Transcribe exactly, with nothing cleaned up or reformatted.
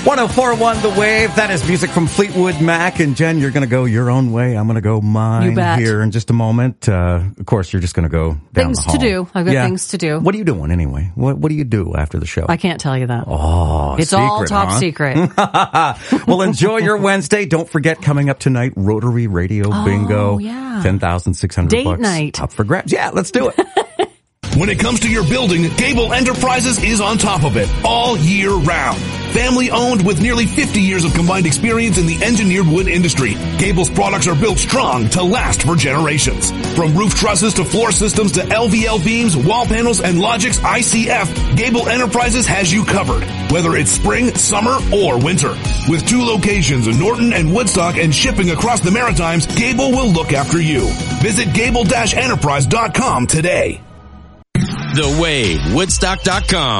one oh four point one The Wave. That is music from Fleetwood Mac. And Jen, you're going to go your own way. I'm going to go mine You bet. here in just a moment. Uh, of course, you're just going to go down Things the hall. to do. I've got Yeah. things to do. What are you doing anyway? What What do you do after the show? I can't tell you that. Oh, it's secret, all top huh? secret. Well, enjoy your Wednesday. Don't forget, coming up tonight, Rotary Radio Oh, Bingo. yeah. ten thousand six hundred Date bucks night. up for grabs. Yeah, let's do it. When it comes to your building, Gable Enterprises is on top of it all year round. Family owned with nearly fifty years of combined experience in the engineered wood industry, Gable's products are built strong to last for generations. From roof trusses to floor systems to L V L beams, wall panels, and Logix I C F, Gable Enterprises has you covered, whether it's spring, summer, or winter. With two locations in Norton and Woodstock and shipping across the Maritimes, Gable will look after you. Visit gable dash enterprise dot com today. The Wave, Woodstock dot com.